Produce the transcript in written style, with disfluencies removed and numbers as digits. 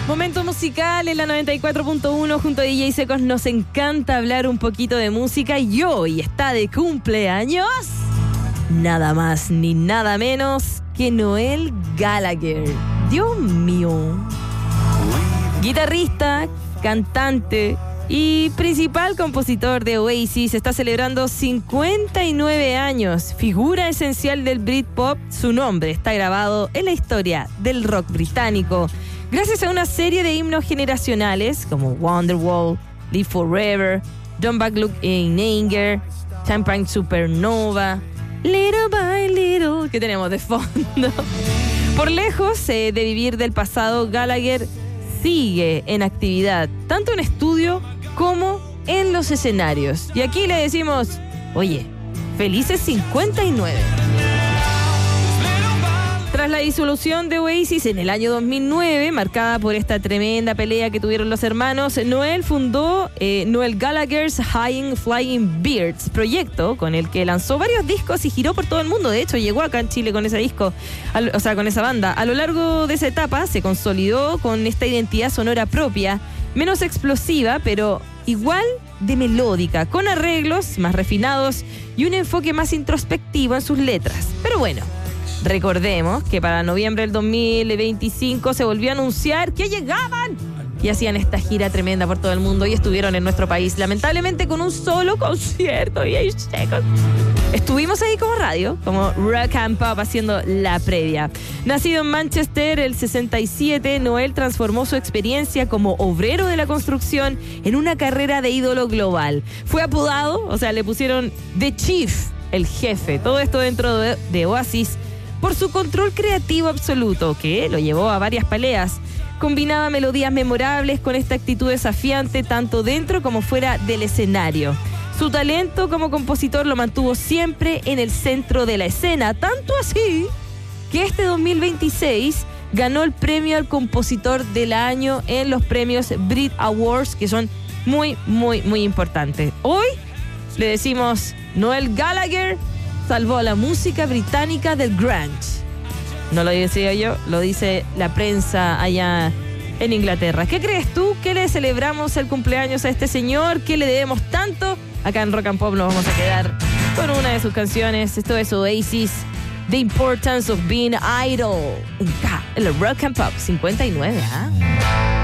Momento musical en la 94.1 junto a DJ Secos. Nos encanta hablar un poquito de música y hoy está de cumpleaños nada más ni nada menos que Noel Gallagher. Dios mío. Guitarrista, cantante y principal compositor de Oasis, está celebrando 59 años. Figura esencial del Britpop, su nombre está grabado en la historia del rock británico. Gracias a una serie de himnos generacionales como Wonderwall, Live Forever, Don't Back Look in Anger, Champagne Supernova, Little by Little, que tenemos de fondo. Por lejos de vivir del pasado, Gallagher sigue en actividad, tanto en estudio como en los escenarios. Y aquí le decimos, oye, felices 59. Tras la disolución de Oasis en el año 2009, marcada por esta tremenda pelea que tuvieron los hermanos, Noel fundó Noel Gallagher's High Flying Birds, proyecto con el que lanzó varios discos y giró por todo el mundo. De hecho, llegó acá en Chile con ese disco, con esa banda. A lo largo de esa etapa se consolidó con esta identidad sonora propia, menos explosiva, pero igual de melódica, con arreglos más refinados y un enfoque más introspectivo en sus letras. Pero bueno, recordemos que para noviembre del 2025 se volvió a anunciar que llegaban y hacían esta gira tremenda por todo el mundo y estuvieron en nuestro país, lamentablemente con un solo concierto. Y ahí estuvimos ahí como radio, como Rock and Pop, haciendo la previa. Nacido en Manchester el 67, Noel transformó su experiencia como obrero de la construcción en una carrera de ídolo global. Fue apodado, le pusieron The Chief, el jefe, todo esto dentro de Oasis, por su control creativo absoluto, que lo llevó a varias peleas. Combinaba melodías memorables con esta actitud desafiante tanto dentro como fuera del escenario. Su talento como compositor lo mantuvo siempre en el centro de la escena, tanto así que este 2026 ganó el premio al compositor del año en los premios Brit Awards, que son muy, muy, muy importantes. Hoy le decimos, Noel Gallagher salvó a la música británica del grunge. No lo decía yo, lo dice la prensa allá en Inglaterra. ¿Qué crees tú? ¿Qué le celebramos el cumpleaños a este señor? ¿Qué le debemos tanto? Acá en Rock and Pop nos vamos a quedar con una de sus canciones. Esto es Oasis, The Importance of Being Idle. En el Rock and Pop 59, ¿ah?